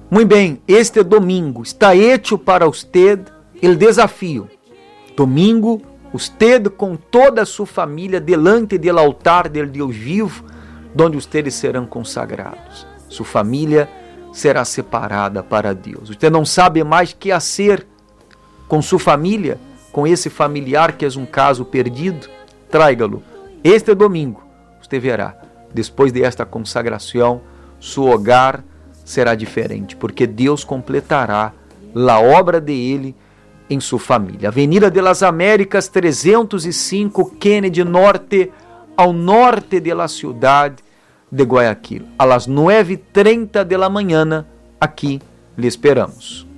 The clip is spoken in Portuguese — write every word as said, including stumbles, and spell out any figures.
Muito bem, este domingo está hecho para usted o desafio. Domingo, usted com toda a sua família delante do altar del Deus vivo, onde ustedes serão consagrados. Sua família será separada para Deus. Você não sabe mais o que fazer com sua família, com esse familiar que é um caso perdido? Tráigalo. Este domingo, você verá, depois desta consagração, seu hogar será diferente, porque Deus completará a obra de Ele em sua família. Avenida de las Américas, trezentos e cinco, Kennedy Norte, ao norte de la cidade de Guayaquil. A las nueve e trinta de la manhã, aqui lhe esperamos.